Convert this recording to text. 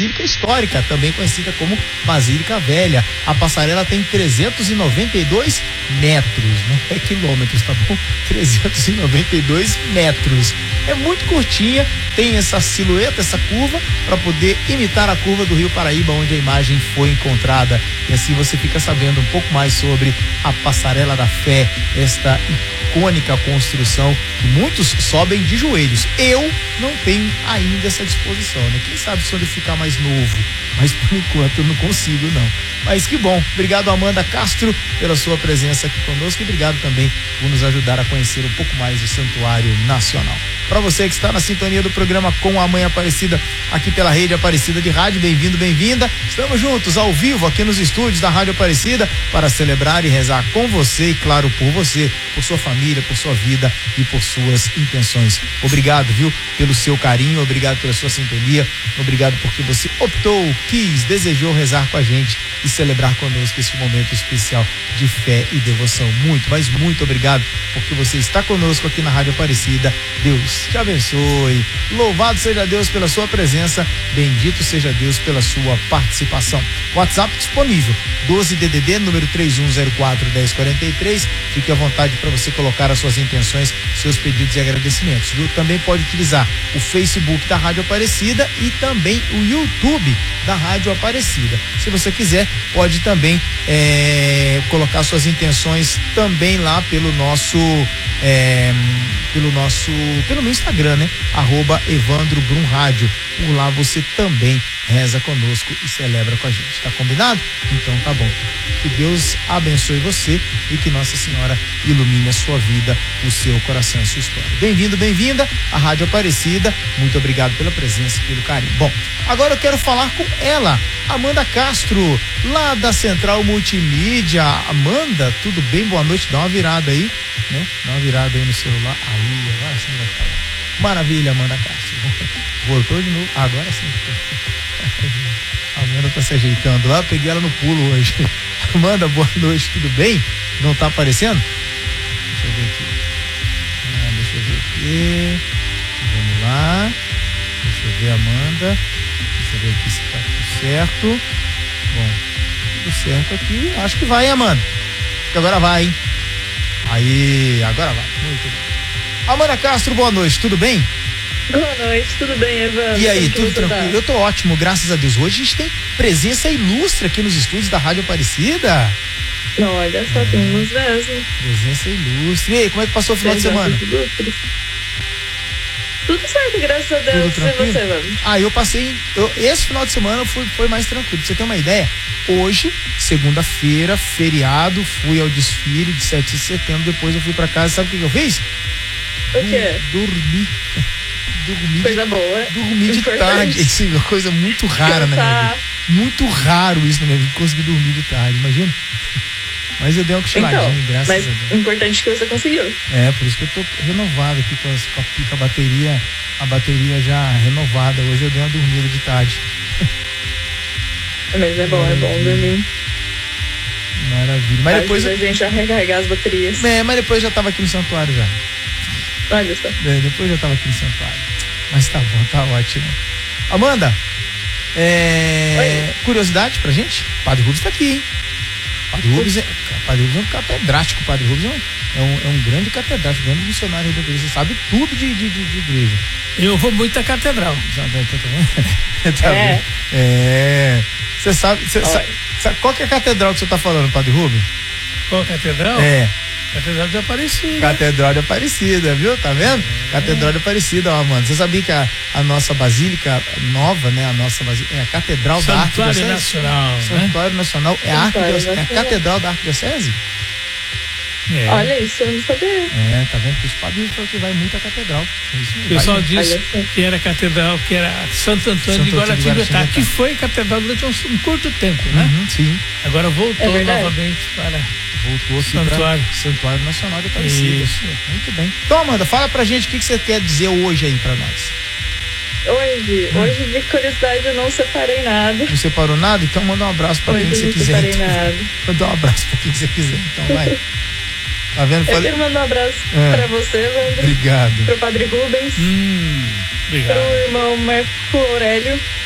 Basílica Histórica, também conhecida como Basílica Velha. A passarela tem 392 metros, não é quilômetros, tá bom? 392 metros. É muito curtinha, tem essa silhueta, essa curva, para poder imitar a curva do Rio Paraíba, onde a imagem foi encontrada. E assim você fica sabendo um pouco mais sobre a Passarela da Fé, esta icônica construção que muitos sobem de joelhos. Eu não tenho ainda essa disposição, né? Quem sabe se eu ficar mais novo, mas por enquanto eu não consigo, não. Mas que bom, obrigado Amanda Castro pela sua presença aqui conosco e obrigado também por nos ajudar a conhecer um pouco mais o Santuário Nacional. Para você que está na sintonia do programa Com a Mãe Aparecida, aqui pela Rede Aparecida de Rádio, bem-vindo, bem-vinda. Estamos juntos, ao vivo, aqui nos estúdios da Rádio Aparecida, para celebrar e rezar com você e, claro, por você, por sua família, por sua vida e por suas intenções. Obrigado, viu, pelo seu carinho, obrigado pela sua sintonia, obrigado porque você optou, quis, desejou rezar com a gente e celebrar conosco esse momento especial de fé e devoção. Muito, mas muito obrigado porque você está conosco aqui na Rádio Aparecida. Deus te abençoe. Louvado seja Deus pela sua presença. Bendito seja Deus pela sua participação. WhatsApp disponível 12 DDD número 31041043. Fique à vontade para você colocar as suas intenções, seus pedidos e agradecimentos, viu? Também pode utilizar o Facebook da Rádio Aparecida e também o YouTube da Rádio Aparecida. Se você quiser, pode também colocar suas intenções também lá pelo meu Instagram, né? @EvandroBrumRádio. Por lá você também reza conosco e celebra com a gente. Tá combinado? Então tá bom. Que Deus abençoe você e que Nossa Senhora ilumine a sua vida, o seu coração, a sua história. Bem-vindo, bem-vinda à Rádio Aparecida. Muito obrigado pela presença e pelo carinho. Bom, agora eu quero falar com ela, Amanda Castro, lá da Central Multimídia. Amanda, tudo bem? Boa noite. Dá uma virada aí, né? Dá uma virada aí no celular. Aí, agora sim vai falar. Maravilha, Amanda Castro. Voltou de novo. Agora sim. A Amanda tá se ajeitando lá, peguei ela no pulo hoje. Amanda, boa noite, tudo bem? Não tá aparecendo? Deixa eu ver aqui. Vamos lá. Deixa eu ver, Amanda. Deixa eu ver aqui se tá tudo certo. Bom, tudo certo aqui. Acho que vai, Amanda. Acho que agora vai, hein? Aí, agora vai. Muito bem. Amanda Castro, boa noite, tudo bem? Boa noite, tudo bem, Evandro? E aí, tudo tranquilo? Tá? Eu tô ótimo, graças a Deus. Hoje a gente tem presença ilustre aqui nos estúdios da Rádio Aparecida. Olha, só temos mesmo. Presença ilustre. E aí, como é que passou o final de semana? Ilustres. Tudo certo, graças a Deus. Tudo tranquilo? E você, Evandro? Eu passei, esse final de semana foi mais tranquilo. Pra você ter uma ideia, hoje, segunda-feira, feriado, fui ao desfile de 7 de setembro, depois eu fui pra casa, sabe o que eu fiz? O quê? Dormi. Coisa boa. Dormir de tarde. Isso é uma coisa muito rara na minha vida. Muito raro isso na minha vida, conseguir dormir de tarde, imagina. Mas eu dei uma cochiladinha, graças a Deus. Mas o importante é que você conseguiu. Por isso que eu tô renovado aqui com a bateria já renovada. Hoje eu dei uma dormida de tarde. Mas é bom dormir. Maravilha. Mas depois a gente a recarregar as baterias. Mas depois já tava aqui no santuário já. Olha só. Depois já tava aqui no santuário. Mas tá bom, tá ótimo. Amanda, curiosidade pra gente? Padre Rubens tá aqui, hein? Padre Rubens é um catedrático. Padre Rubens é um grande catedrático, um grande missionário da igreja. Você sabe tudo de igreja. Eu vou muito à catedral. Você sabe qual que é a catedral que você tá falando, Padre Rubens? Qual catedral? Catedral de Aparecida. Catedral de Aparecida, viu? Tá vendo? Catedral de Aparecida, ó, mano. Você sabia que a nossa basílica nova, né? A nossa basílica é a Catedral da Arquidiocese? Nacional, Santuário Nacional é a Catedral da Arquidiocese? Olha isso, eu não sabia. Tá vendo? Os padres falam que vai muito à catedral. O pessoal disse que era catedral, que era Santo Antônio de Guaratinguetá, que foi catedral durante um curto tempo, né? Sim. Agora voltou novamente para... Voltou aqui Santuário Nacional de Aparecida. Isso. Muito bem. Então, Amanda, fala pra gente o que você quer dizer hoje aí pra nós. Hoje de curiosidade eu não separei nada. Não separou nada? Então manda um abraço pra quem você quiser. Não separei nada. Manda um abraço pra quem você quiser. Então vai. Tá vendo? Eu quero mandar um abraço pra você, Evandro. Obrigado. Pro Padre Rubens. Obrigado. Pro irmão Marco Aurélio.